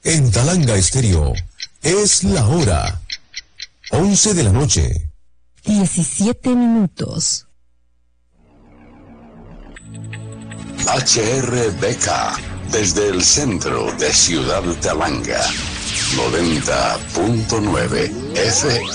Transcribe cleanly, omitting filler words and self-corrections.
En Talanga Estéreo es la hora 11 de la noche. 17 minutos. HRBK, desde el centro de Ciudad Talanga, 90.9 FM.